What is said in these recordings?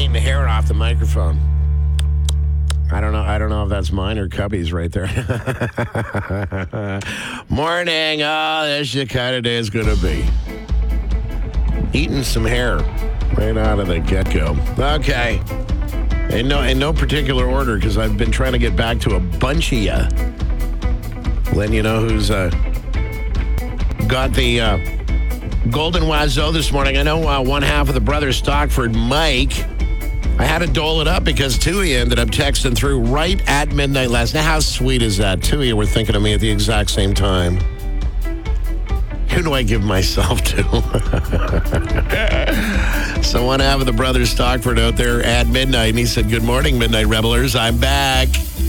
eating the hair off the microphone. I don't know if that's mine or Cubby's right there. Morning. Oh, that's the kind of day it's going to be. Eating some hair right out of the get-go. Okay. In no particular order, because I've been trying to get back to a bunch of you. Letting you know who's got the Golden Wazo this morning. I know one half of the brothers Stockford, Mike. I had to dole it up because two of you ended up texting through right at midnight last night. How sweet is that? Two of you were thinking of me at the exact same time. Who do I give myself to? So one half of the brothers Stockford out there at midnight, and he said, "Good morning, Midnight Rebelers. I'm back."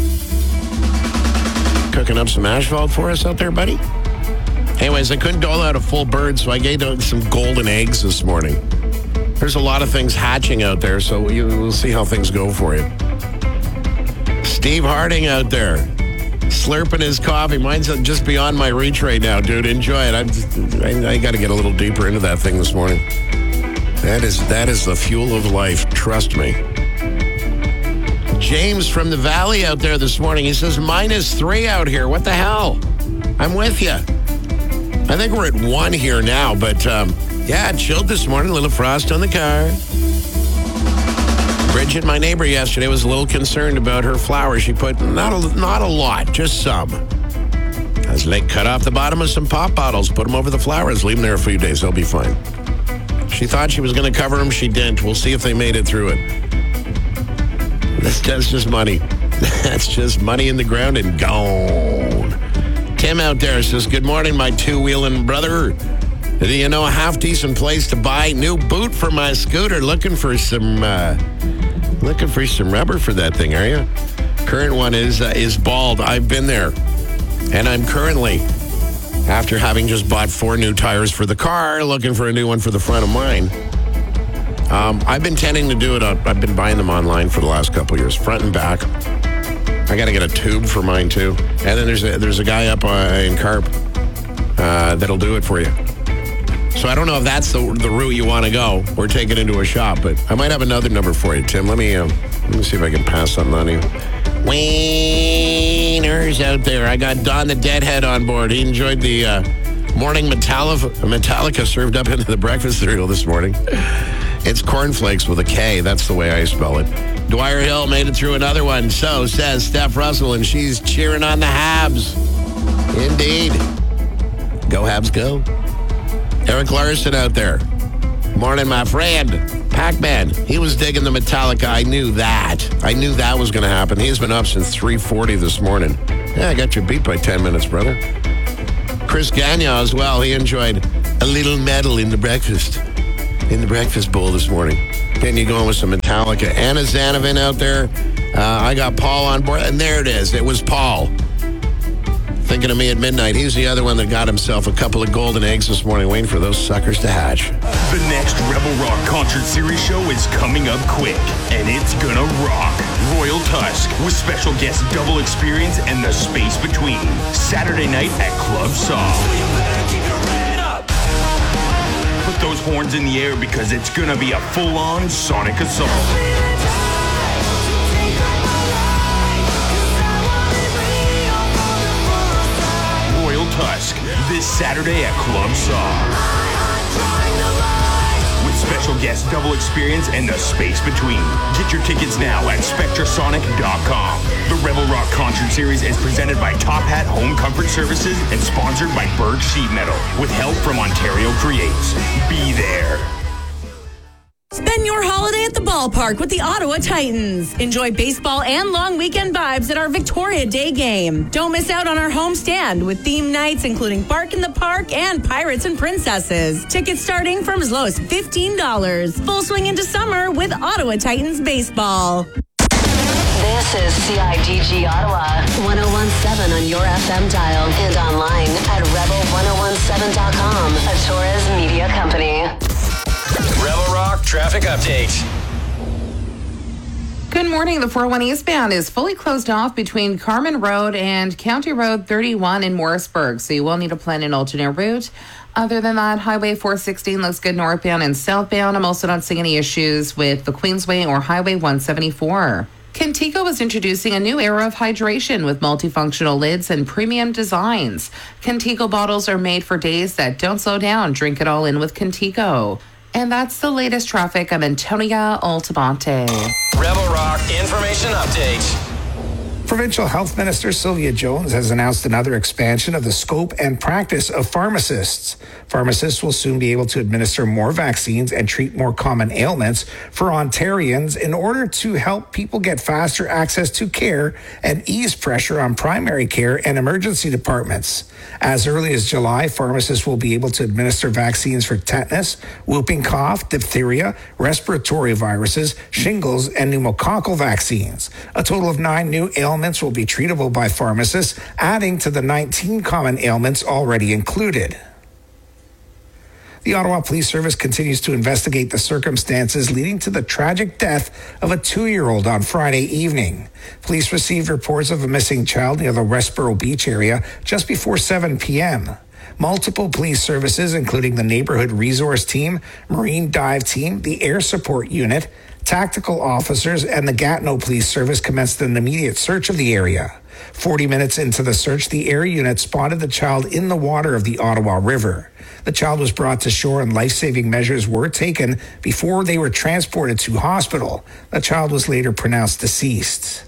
Cooking up some asphalt for us out there, buddy? Anyways, I couldn't dole out a full bird, so I gave out some golden eggs this morning. There's a lot of things hatching out there, so we'll see how things go for you. Steve Harding out there, slurping his coffee. Mine's just beyond my reach right now, dude. Enjoy it. I got to get a little deeper into that thing this morning. That is the fuel of life. Trust me. James from the Valley out there this morning. He says, -3 out here. What the hell? I'm with you. I think we're at 1 here now, but yeah, it chilled this morning. A little frost on the car. Bridget, my neighbor yesterday, was a little concerned about her flowers. She put not a lot, just some. I was like, cut off the bottom of some pop bottles, put them over the flowers, leave them there a few days. They'll be fine. She thought she was going to cover them. She didn't. We'll see if they made it through it. That's just money. That's just money in the ground and gone. Tim out there says, "Good morning, my two-wheeling brother. Do you know a half-decent place to buy new boot for my scooter? Looking for some rubber for that thing, are you?" Current one is bald. I've been there. And I'm currently, after having just bought 4 new tires for the car, looking for a new one for the front of mine. I've been tending to do it. I've been buying them online for the last couple of years, front and back. I got to get a tube for mine, too. And then there's a guy up in Carp that'll do it for you. So I don't know if that's the route you want to go or take it into a shop, but I might have another number for you, Tim. Let me see if I can pass something on you. Wieners out there. I got Don the Deadhead on board. He enjoyed the morning Metallica served up into the breakfast cereal this morning. It's cornflakes with a K. That's the way I spell it. Dwyer Hill made it through another one. So says Steph Russell, and she's cheering on the Habs. Indeed. Go Habs, go. Eric Larson out there. Morning, my friend. Pac-Man. He was digging the Metallica. I knew that was going to happen. He's been up since 3:40 this morning. Yeah, I got you beat by 10 minutes, brother. Chris Gagnon as well. He enjoyed a little metal in the breakfast bowl this morning. Getting you going with some Metallica. Anna Zanovan out there. I got Paul on board. And there it is. It was Paul. Thinking of me at midnight. He's the other one that got himself a couple of golden eggs this morning, waiting for those suckers to hatch. The next Rebel Rock Concert Series show is coming up quick, and it's gonna rock. Royal Tusk with special guest Double Experience and The Space Between. Saturday night at Club Saw. Put those horns in the air because it's gonna be a full-on sonic assault. Tusk this Saturday at Club Saw with special guest Double Experience and The Space Between. Get your tickets now at SpectraSonic.com. The Rebel Rock Concert Series is presented by Top Hat Home Comfort Services and sponsored by Berg Sheet Metal with help from Ontario Creates. Be there. Spend your holiday at the ballpark with the Ottawa Titans. Enjoy baseball and long weekend vibes at our Victoria Day game. Don't miss out on our home stand with theme nights including Bark in the Park and Pirates and Princesses. Tickets starting from as low as $15. Full swing into summer with Ottawa Titans baseball. This is CIDG Ottawa, 1017 on your FM dial and online at rebel1017.com, a Torres media company. Rebel Rock traffic update. Good morning. The 401 eastbound is fully closed off between Carman Road and County Road 31 in Morrisburg, so you will need to plan an alternate route. Other than that, Highway 416 looks good northbound and southbound. I'm also not seeing any issues with the Queensway or Highway 174. Contigo is introducing a new era of hydration with multifunctional lids and premium designs. Contigo bottles are made for days that don't slow down. Drink it all in with Contigo. And that's the latest traffic. I'm Antonia Altamonte. Rebel Rock Information Update. Provincial Health Minister Sylvia Jones has announced another expansion of the scope and practice of pharmacists. Pharmacists will soon be able to administer more vaccines and treat more common ailments for Ontarians in order to help people get faster access to care and ease pressure on primary care and emergency departments. As early as July, pharmacists will be able to administer vaccines for tetanus, whooping cough, diphtheria, respiratory viruses, shingles, and pneumococcal vaccines. A total of 9 new ailments will be treatable by pharmacists, adding to the 19 common ailments already included. The Ottawa Police Service continues to investigate the circumstances leading to the tragic death of a 2-year-old on Friday evening. Police received reports of a missing child near the Westboro Beach area just before 7 p.m. Multiple police services, including the Neighborhood Resource Team, Marine Dive Team, the Air Support Unit, tactical officers, and the Gatineau Police Service commenced an immediate search of the area. 40 minutes into the search, the air unit spotted the child in the water of the Ottawa River. The child was brought to shore and life-saving measures were taken before they were transported to hospital. The child was later pronounced deceased.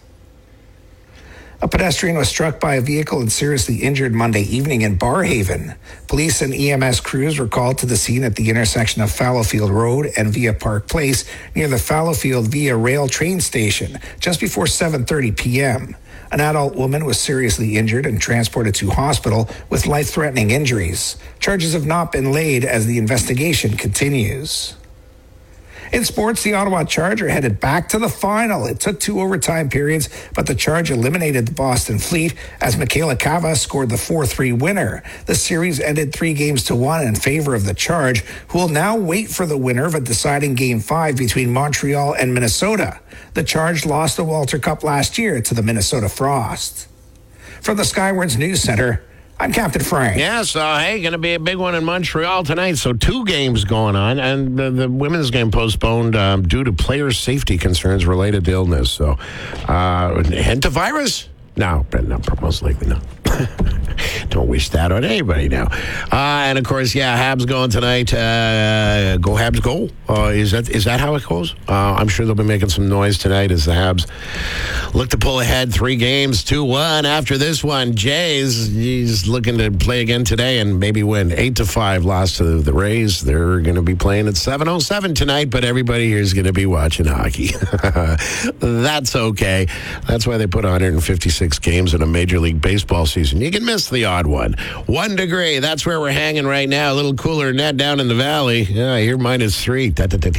A pedestrian was struck by a vehicle and seriously injured Monday evening in Barrhaven. Police and EMS crews were called to the scene at the intersection of Fallowfield Road and Via Park Place near the Fallowfield Via Rail train station just before 7:30 p.m. An adult woman was seriously injured and transported to hospital with life-threatening injuries. Charges have not been laid as the investigation continues. In sports, the Ottawa Charge are headed back to the final. It took 2 overtime periods, but the Charge eliminated the Boston Fleet as Michaela Cava scored the 4-3 winner. The series ended 3-1 in favor of the Charge, who will now wait for the winner of a deciding Game 5 between Montreal and Minnesota. The Charge lost the Walter Cup last year to the Minnesota Frost. From the Skywards News Center, I'm Captain Frank. Yeah, so, hey, going to be a big one in Montreal tonight. So 2 games going on, and the women's game postponed due to player safety concerns related to illness. So, hint of virus? No, most likely not. Don't wish that on anybody now. And, of course, Habs going tonight. Go Habs, go. Is that how it goes? I'm sure they'll be making some noise tonight as the Habs look to pull ahead 3 games, 2-1. After this one, Jays, he's looking to play again today and maybe win. 8-5 loss to the Rays. They're going to be playing at 7:07 tonight, but everybody here is going to be watching hockey. That's okay. That's why they put 156 games in a Major League Baseball season. You can miss the odd one. 1 degree. That's where we're hanging right now. A little cooler than that down in the valley. Yeah, here -3.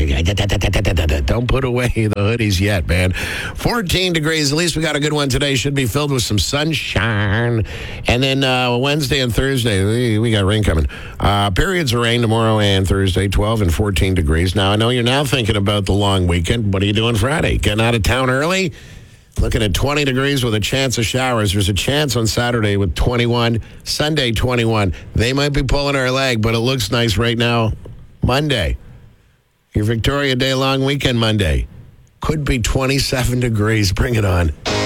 Don't put away the hoodies yet, man. 14 degrees. At least we got a good one today. Should be filled with some sunshine. And then Wednesday and Thursday, we got rain coming. Periods of rain tomorrow and Thursday, 12 and 14 degrees. Now, I know you're now thinking about the long weekend. What are you doing Friday? Getting out of town early? Looking at 20 degrees with a chance of showers. There's a chance on Saturday with 21, Sunday 21. They might be pulling our leg, but it looks nice right now. Monday, your Victoria Day long weekend Monday. Could be 27 degrees. Bring it on.